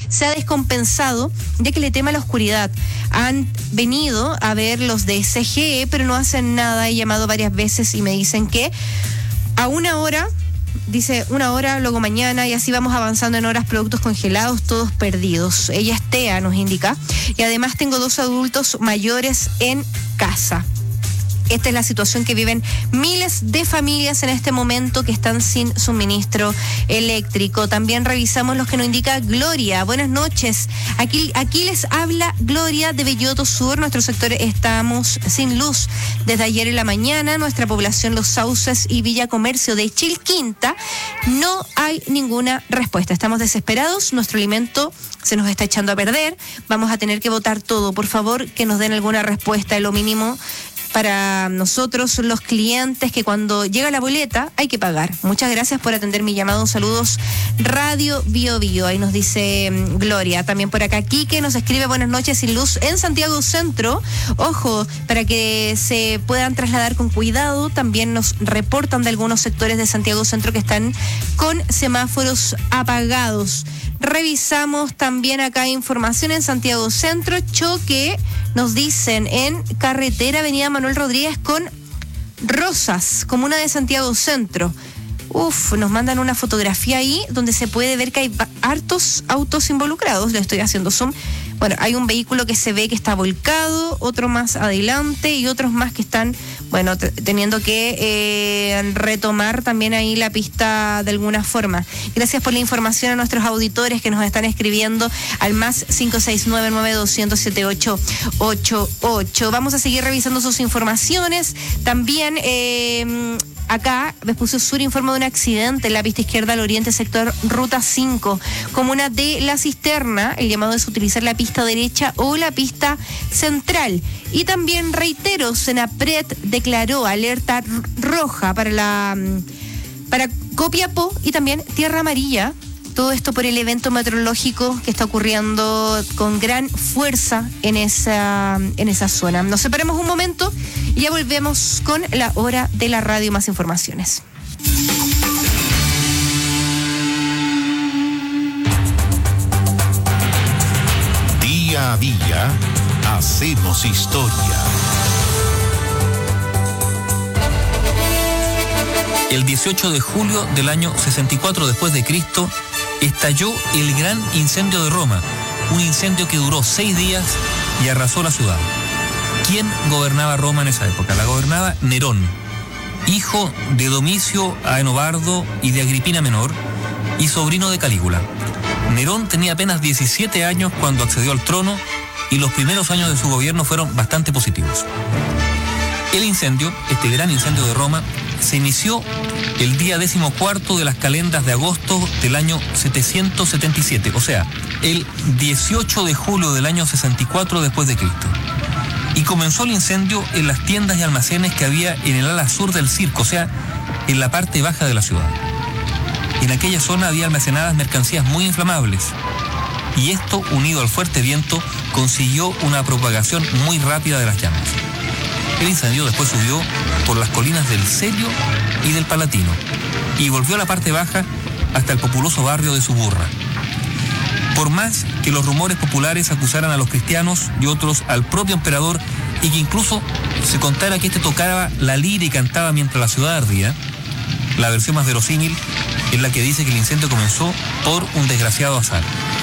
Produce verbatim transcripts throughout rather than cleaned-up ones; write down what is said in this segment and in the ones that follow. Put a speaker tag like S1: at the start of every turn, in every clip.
S1: se ha descompensado, ya que le teme a la oscuridad. Han venido a ver los de C G E, pero no hacen nada. He llamado varias veces y me dicen que a una hora, dice una hora, luego mañana, y así vamos avanzando en horas, productos congelados, todos perdidos. Ella es Tea, nos indica, y además tengo dos adultos mayores en casa. Esta es la situación que viven miles de familias en este momento que están sin suministro eléctrico. También revisamos los que nos indica Gloria. Buenas noches. Aquí, aquí les habla Gloria de Belloto Sur. Nuestro sector estamos sin luz desde ayer en la mañana. Nuestra población Los Sauces y Villa Comercio de Chilquinta no hay ninguna respuesta. Estamos desesperados. Nuestro alimento se nos está echando a perder. Vamos a tener que botar todo. Por favor, que nos den alguna respuesta de lo mínimo para nosotros, los clientes, que cuando llega la boleta hay que pagar. Muchas gracias por atender mi llamado. Saludos, Radio Bio Bio. Ahí nos dice um, Gloria. También por acá Quique nos escribe: buenas noches, sin luz en Santiago Centro. Ojo, para que se puedan trasladar con cuidado. También nos reportan de algunos sectores de Santiago Centro que están con semáforos apagados. Revisamos también acá información en Santiago Centro. Choque, nos dicen, en carretera Avenida Manuel Rodríguez con Rosas, comuna de Santiago Centro. Uf, nos mandan una fotografía ahí donde se puede ver que hay hartos autos involucrados. Le estoy haciendo zoom. Bueno, hay un vehículo que se ve que está volcado, otro más adelante y otros más que están, bueno, t- teniendo que eh, retomar también ahí la pista de alguna forma. Gracias por la información a nuestros auditores que nos están escribiendo al más cinco seis nueve nueve dos cero cero siete ocho ocho ocho. Vamos a seguir revisando sus informaciones. También eh, acá Vespucio Sur informa de un accidente en la pista izquierda al oriente, sector Ruta cinco, comuna de La Cisterna. El llamado es utilizar la pista derecha o la pista central. Y también reitero, Senapred declaró alerta roja para la para Copiapó y también Tierra Amarilla. Todo esto por el evento meteorológico que está ocurriendo con gran fuerza en esa, en esa zona. Nos separamos un momento y ya volvemos con la hora de la radio. Más informaciones.
S2: Día a día hacemos historia.
S3: El dieciocho de julio del año sesenta y cuatro después de Cristo estalló el gran incendio de Roma, un incendio que duró seis días y arrasó la ciudad. ¿Quién gobernaba Roma en esa época? La gobernaba Nerón, hijo de Domicio Aenobardo y de Agripina Menor, y sobrino de Calígula. Nerón tenía apenas diecisiete años cuando accedió al trono y los primeros años de su gobierno fueron bastante positivos. El incendio, este gran incendio de Roma, se inició el día decimocuarto de las calendas de agosto del año setecientos setenta y siete, o sea, el dieciocho de julio del año sesenta y cuatro después de Cristo. Y comenzó el incendio en las tiendas y almacenes que había en el ala sur del circo, o sea, en la parte baja de la ciudad. En aquella zona había almacenadas mercancías muy inflamables. Y esto, unido al fuerte viento, consiguió una propagación muy rápida de las llamas. El incendio después subió por las colinas del Celio y del Palatino y volvió a la parte baja hasta el populoso barrio de Suburra. Por más que los rumores populares acusaran a los cristianos y otros al propio emperador, y que incluso se contara que este tocaba la lira y cantaba mientras la ciudad ardía, la versión más verosímil es la que dice que el incendio comenzó por un desgraciado azar.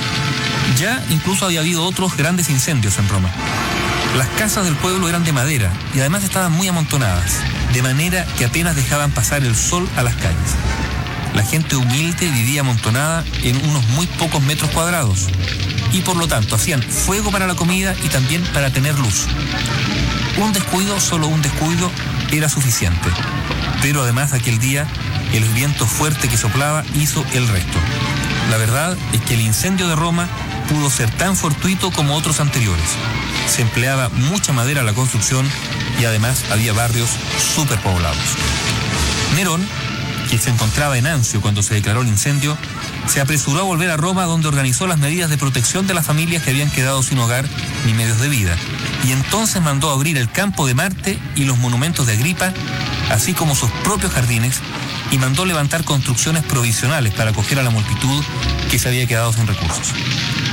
S3: Ya incluso había habido otros grandes incendios en Roma. Las casas del pueblo eran de madera y además estaban muy amontonadas, de manera que apenas dejaban pasar el sol a las calles. La gente humilde vivía amontonada en unos muy pocos metros cuadrados y por lo tanto hacían fuego para la comida y también para tener luz. Un descuido, solo un descuido, era suficiente. Pero además aquel día el viento fuerte que soplaba hizo el resto. La verdad es que el incendio de Roma pudo ser tan fortuito como otros anteriores. Se empleaba mucha madera en la construcción y además había barrios superpoblados. Nerón, que se encontraba en Anzio cuando se declaró el incendio, se apresuró a volver a Roma, donde organizó las medidas de protección de las familias que habían quedado sin hogar ni medios de vida. Y entonces mandó abrir el campo de Marte y los monumentos de Agripa, así como sus propios jardines, y mandó levantar construcciones provisionales para acoger a la multitud que se había quedado sin recursos.